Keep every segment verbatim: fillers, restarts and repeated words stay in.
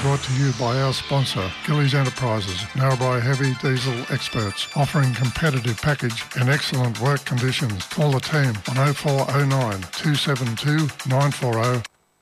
brought to you by our sponsor, Gillies Enterprises, Narrabri Heavy Diesel experts, offering competitive package and excellent work conditions. Call the team on oh four oh nine, two seven two, nine four oh.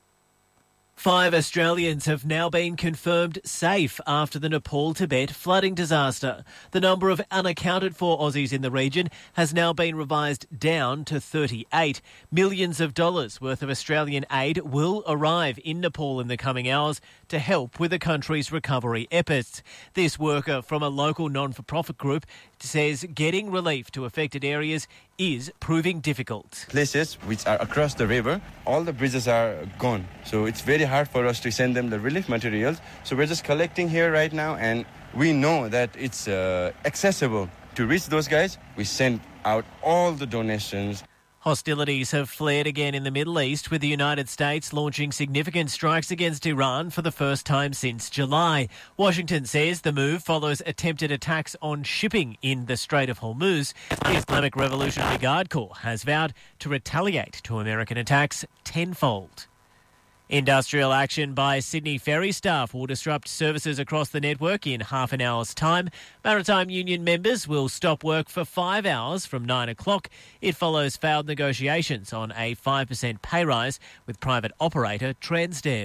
Five Australians have now been confirmed safe after the Nepal-Tibet flooding disaster. The number of unaccounted for Aussies in the region has now been revised down to thirty-eight. Millions of dollars worth of Australian aid will arrive in Nepal in the coming hours to help with the country's recovery efforts. This worker from a local non-for-profit group says getting relief to affected areas is proving difficult. Places which are across the river, all the bridges are gone. So it's very hard for us to send them the relief materials. So we're just collecting here right now, and we know that it's uh, accessible. To reach those guys, we send out all the donations. Hostilities have flared again in the Middle East, with the United States launching significant strikes against Iran for the first time since July. Washington says the move follows attempted attacks on shipping in the Strait of Hormuz. The Islamic Revolutionary Guard Corps has vowed to retaliate to American attacks tenfold. Industrial action by Sydney Ferry staff will disrupt services across the network in half an hour's time. Maritime Union members will stop work for five hours from nine o'clock. It follows failed negotiations on a five percent pay rise with private operator Transdev.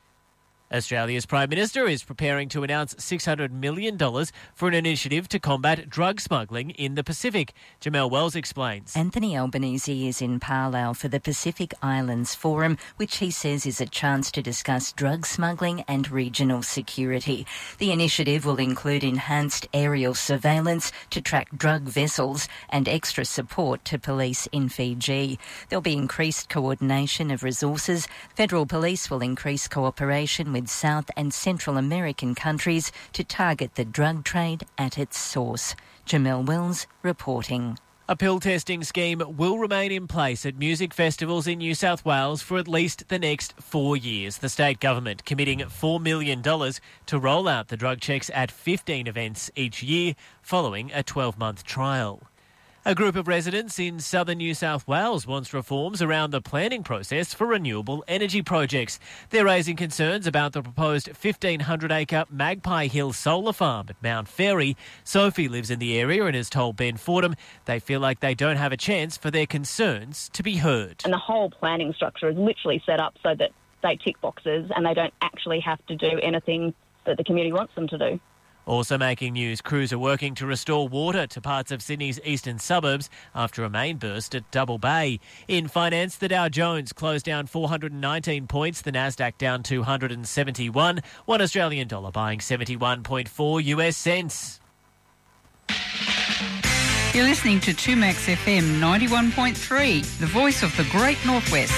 Australia's Prime Minister is preparing to announce six hundred million dollars for an initiative to combat drug smuggling in the Pacific. Jamelle Wells explains. Anthony Albanese is in Palau for the Pacific Islands Forum, which he says is a chance to discuss drug smuggling and regional security. The initiative will include enhanced aerial surveillance to track drug vessels and extra support to police in Fiji. There'll be increased coordination of resources. Federal police will increase cooperation with with South and Central American countries to target the drug trade at its source. Jamelle Wells reporting. A pill testing scheme will remain in place at music festivals in New South Wales for at least the next four years. The state government committing four million dollars to roll out the drug checks at fifteen events each year following a twelve-month trial. A group of residents in southern New South Wales wants reforms around the planning process for renewable energy projects. They're raising concerns about the proposed fifteen hundred acre Magpie Hill solar farm at Mount Ferry. Sophie lives in the area and has told Ben Fordham they feel like they don't have a chance for their concerns to be heard. And the whole planning structure is literally set up so that they tick boxes and they don't actually have to do anything that the community wants them to do. Also making news, crews are working to restore water to parts of Sydney's eastern suburbs after a main burst at Double Bay. In finance, the Dow Jones closed down four hundred nineteen points, the Nasdaq down two hundred seventy-one, one Australian dollar buying seventy-one point four US cents. You're listening to two Max F M ninety-one point three, the voice of the Great Northwest.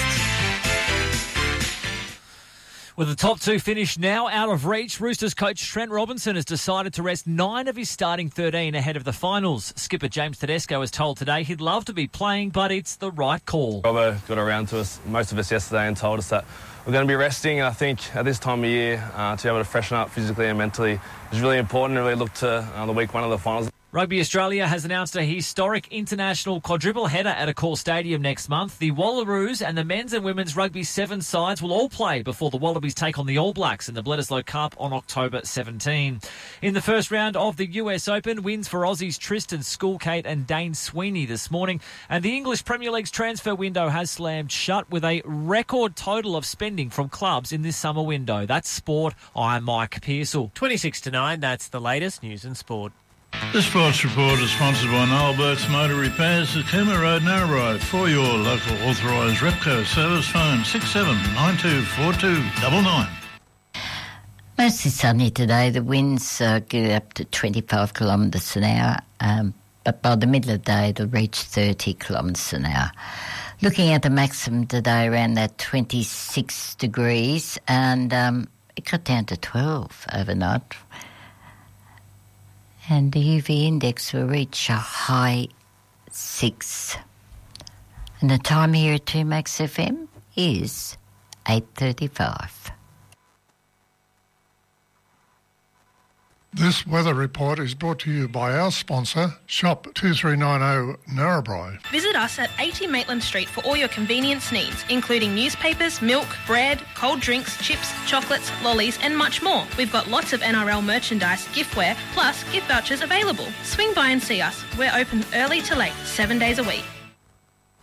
With the top two finished now out of reach, Roosters coach Trent Robinson has decided to rest nine of his starting thirteen ahead of the finals. Skipper James Tedesco has told Today he'd love to be playing, but it's the right call. Robbo got around to us, most of us yesterday, and told us that we're going to be resting. And I think at this time of year, uh, to be able to freshen up physically and mentally is really important to really look to uh, the week one of the finals. Rugby Australia has announced a historic international quadruple header at Accor Stadium next month. The Wallaroos and the men's and women's rugby seven sides will all play before the Wallabies take on the All Blacks in the Bledisloe Cup on October seventeenth. In the first round of the U S Open, wins for Aussies Tristan Schoolkate and Dane Sweeney this morning. And the English Premier League's transfer window has slammed shut with a record total of spending from clubs in this summer window. That's sport. I'm Mike Pearsall. twenty-six to nine, that's the latest news and sport. The Sports Report is sponsored by Noel Burke's Motor Repairs at Cooma Road, Narrabri. For your local authorised Repco service, phone six seven nine two four two nine nine. Mostly sunny today. The winds uh, get up to twenty-five kilometres an hour, um, but by the middle of the day they'll reach thirty kilometres an hour. Looking at the maximum today around that twenty-six degrees, and um, it got down to twelve overnight. And the U V index will reach a high six. And the time here at two Max F M is eight thirty-five. This weather report is brought to you by our sponsor, Shop two three nine zero Narrabri. Visit us at eighty Maitland Street for all your convenience needs, including newspapers, milk, bread, cold drinks, chips, chocolates, lollies and much more. We've got lots of N R L merchandise, giftware, plus gift vouchers available. Swing by and see us. We're open early to late, seven days a week.